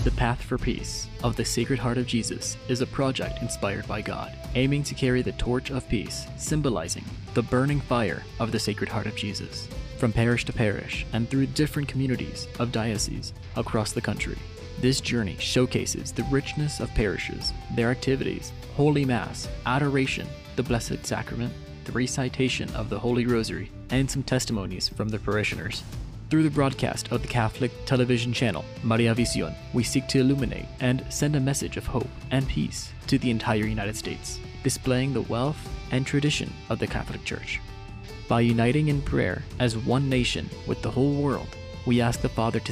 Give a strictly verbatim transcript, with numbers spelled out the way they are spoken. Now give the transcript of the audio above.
The Path for Peace of the Sacred Heart of Jesus is a project inspired by God, aiming to carry the torch of peace, symbolizing the burning fire of the Sacred Heart of Jesus, from parish to parish and through different communities of dioceses across the country. This journey showcases the richness of parishes, their activities, Holy Mass, adoration, the Blessed Sacrament, the recitation of the Holy Rosary, and some testimonies from the parishioners. Through the broadcast of the Catholic television channel Maria Visión, we seek to illuminate and send a message of hope and peace to the entire United States, displaying the wealth and tradition of the Catholic Church. By uniting in prayer as one nation with the whole world, we ask the Father to